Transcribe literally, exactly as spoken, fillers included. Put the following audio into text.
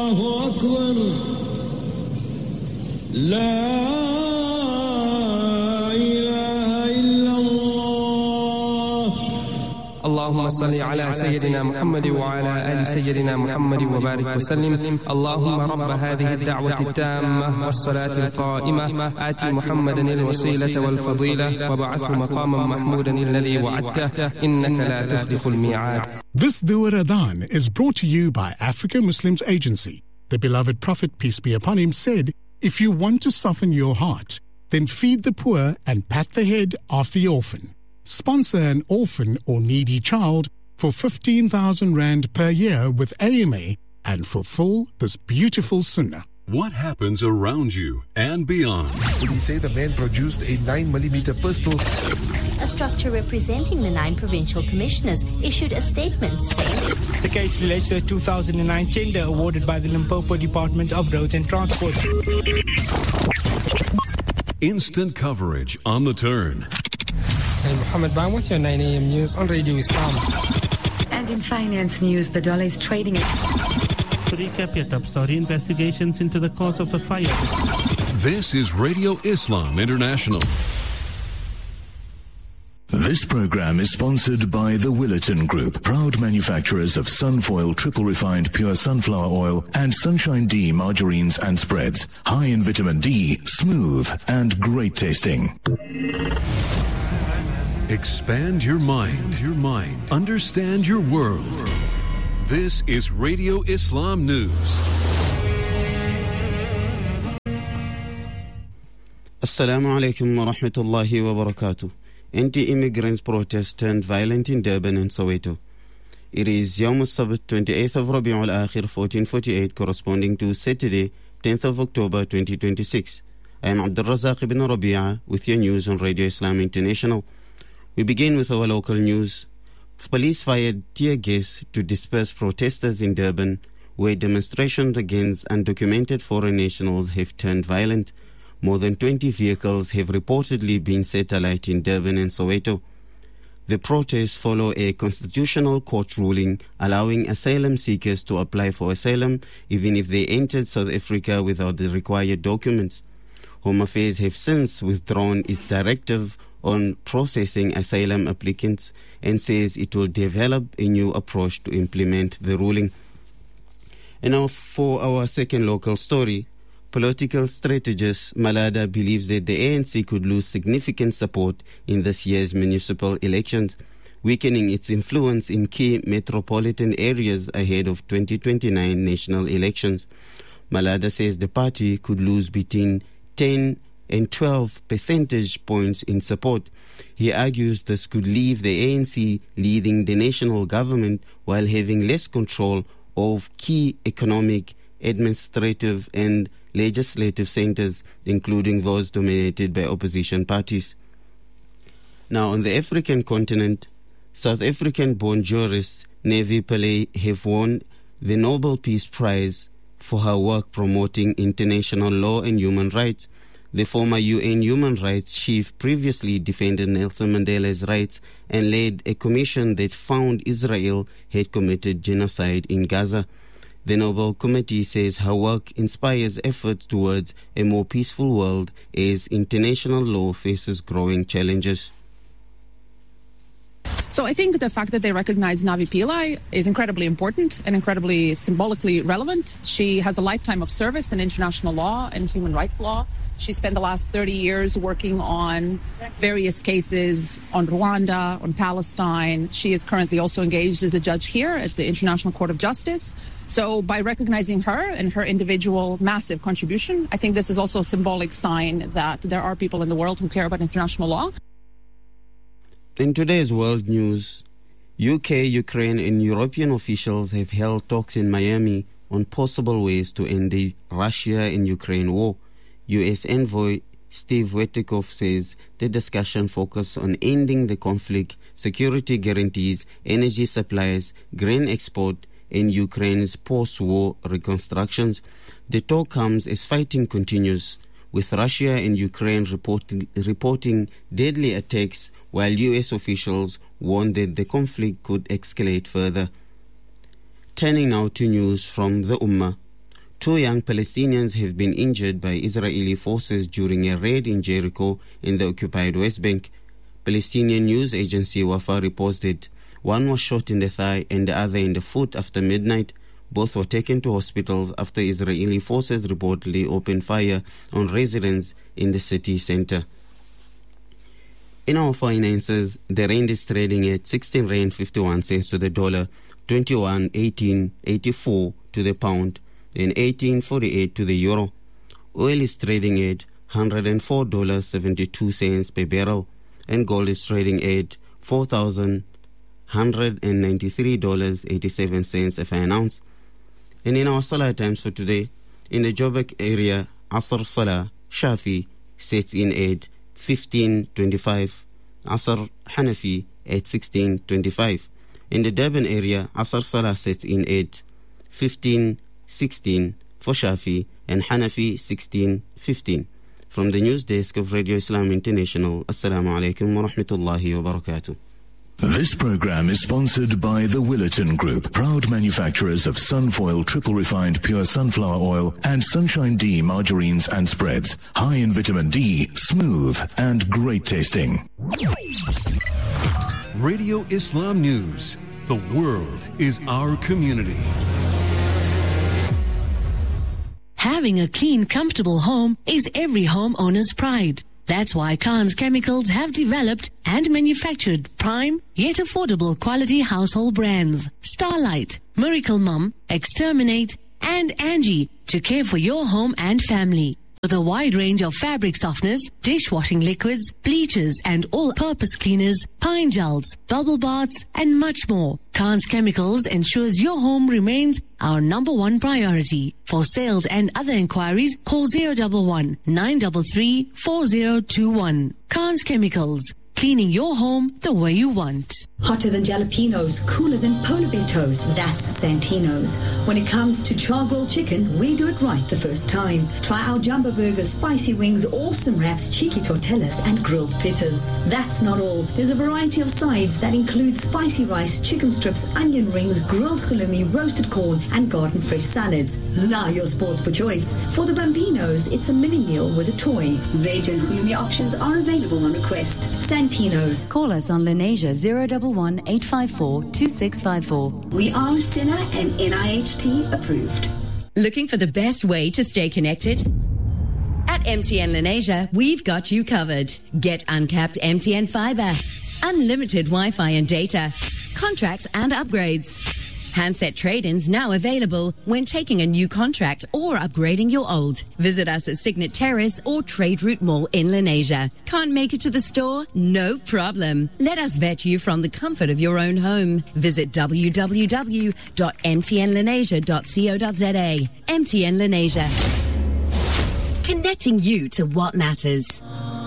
الله أكبر لا اللهم صل على سيدنا محمد وعلى آل سيدنا محمد وبارك وسلم. اللهم رب هذه الدعوة التامة والصلاة القائمة آت محمدا الوسيلة والفضيلة وبعثه مقاما محمودا الذي وعدته إنك لا تخلف الميعاد. This Dua Ramadan is brought to you by Africa Muslims Agency. The beloved Prophet, peace be upon him, said, if you want to soften your heart, then feed the poor and pat the head of the orphan. Sponsor an orphan or needy child for fifteen thousand rand per year with A M A and fulfill this beautiful sunnah. What happens around you and beyond? Police say the man produced a nine millimeter pistol. A structure representing the nine provincial commissioners issued a statement saying the case relates to a two thousand nine tender awarded by the Limpopo Department of Roads and Transport. Instant coverage on the turn. I'm Mohammed Bam with your nine a.m. news on Radio Islam. And in finance news, the dollar is trading at... To recap your top story, investigations into the cause of the fire. This is Radio Islam International. This program is sponsored by the Willerton Group, proud manufacturers of Sunfoil triple refined pure sunflower oil and Sunshine D margarines and spreads. High in vitamin D, smooth and great tasting. Expand your mind, your mind. Understand your world. This is Radio Islam News. Assalamu alaikum wa rahmatullahi wa barakatuh. Anti-immigrants protest turned violent in Durban and Soweto. It is Yawm al-Sabt, twenty-eighth of Rabi'ul Akhir, fourteen forty-eight, corresponding to Saturday, tenth of October, twenty twenty-six. I am Abdul Razak ibn Rabi'a with your news on Radio Islam International. We begin with our local news. Police fired tear gas to disperse protesters in Durban, where demonstrations against undocumented foreign nationals have turned violent. More than twenty vehicles have reportedly been set alight in Durban and Soweto. The protests follow a constitutional court ruling allowing asylum seekers to apply for asylum even if they entered South Africa without the required documents. Home Affairs have since withdrawn its directive on processing asylum applicants and says it will develop a new approach to implement the ruling. And now for our second local story. Political strategist Malada believes that the A N C could lose significant support in this year's municipal elections, weakening its influence in key metropolitan areas ahead of twenty twenty-nine national elections. Malada says the party could lose between ten and twelve percentage points in support. He argues this could leave the A N C leading the national government while having less control of key economic, administrative and legislative centers, including those dominated by opposition parties. Now, on the African continent, South African-born jurist Nevi Pillay have won the Nobel Peace Prize for her work promoting international law and human rights. The former U N human rights chief previously defended Nelson Mandela's rights and led a commission that found Israel had committed genocide in Gaza. The Nobel Committee says her work inspires efforts towards a more peaceful world as international law faces growing challenges. So I think the fact that they recognize Navi Pillay is incredibly important and incredibly symbolically relevant. She has a lifetime of service in international law and human rights law. She spent the last thirty years working on various cases on Rwanda, on Palestine. She is currently also engaged as a judge here at the International Court of Justice. So by recognizing her and her individual massive contribution, I think this is also a symbolic sign that there are people in the world who care about international law. In today's world news, U K, Ukraine and European officials have held talks in Miami on possible ways to end the Russia and Ukraine war. U S envoy Steve Witkoff says the discussion focused on ending the conflict, security guarantees, energy supplies, grain export, and Ukraine's post-war reconstructions. The talk comes as fighting continues, with Russia and Ukraine reporting, reporting deadly attacks, while U S officials warn that the conflict could escalate further. Turning now to news from the Ummah. Two young Palestinians have been injured by Israeli forces during a raid in Jericho in the occupied West Bank. Palestinian news agency Wafa reported one was shot in the thigh and the other in the foot after midnight. Both were taken to hospitals after Israeli forces reportedly opened fire on residents in the city center. In our finances, the rand is trading at sixteen rand fifty-one cents to the dollar, twenty-one eighteen eighty-four to the pound, and eighteen forty-eight to the euro. Oil is trading at one hundred four dollars and seventy-two cents per barrel, and gold is trading at four thousand one hundred ninety-three dollars and eighty-seven cents a an ounce. And in our Salah times for today, in the Joburg area, Asr Salah Shafi sets in at fifteen twenty-five, Asr Hanafi at sixteen twenty-five. In the Durban area, Asr Salah sets in at fifteen sixteen for Shafi and Hanafi sixteen fifteen. From the news desk of Radio Islam International, Assalamu alaikum wa rahmatullahi wa barakatuh. This program is sponsored by the Willerton Group, proud manufacturers of Sunfoil triple refined pure sunflower oil and Sunshine D margarines and spreads. High in vitamin D, smooth and great tasting. Radio Islam News. The world is our community. Having a clean, comfortable home is every homeowner's pride. That's why Khan's Chemicals have developed and manufactured prime yet affordable quality household brands Starlight, Miracle Mum, Exterminate, and Angie to care for your home and family. With a wide range of fabric softeners, dishwashing liquids, bleachers, and all-purpose cleaners, pine gels, bubble baths, and much more, Khan's Chemicals ensures your home remains our number one priority. For sales and other inquiries, call zero one one, nine three three, four zero two one. Khan's Chemicals, cleaning your home the way you want. Hotter than jalapenos, cooler than polar bear toes, that's Santino's. When it comes to char-grilled chicken, we do it right the first time. Try our jumbo burgers, spicy wings, awesome wraps, cheeky tortillas, and grilled pittas. That's not all. There's a variety of sides that include spicy rice, chicken strips, onion rings, grilled halloumi, roasted corn, and garden fresh salads. Now your sport for choice. For the Bambinos, it's a mini meal with a toy. Veg and halloumi options are available on request. Santino's. Call us on Lenasia zero one one, eight five four, two six five four. We are S E N A and N I H T approved. Looking for the best way to stay connected? At M T N Lenasia, we've got you covered. Get uncapped M T N fiber, unlimited Wi-Fi and data, contracts and upgrades. Handset trade-ins now available when taking a new contract or upgrading your old. Visit us at Signet Terrace or Trade Route Mall in Lenasia. Can't make it to the store? No problem. Let us vet you from the comfort of your own home. Visit w w w dot m t n lenasia dot co dot z a. M T N Lenasia. Connecting you to what matters.